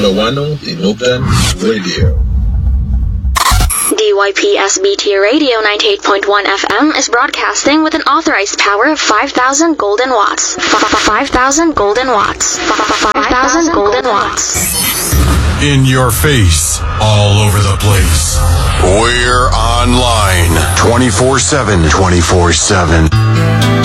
Wano Inugan Radio. DYPSBT Radio 98.1 FM is broadcasting with an authorized power of 5,000 golden watts. 5,000 golden watts. 5,000 golden watts. In your face, all over the place. We're online 24/7.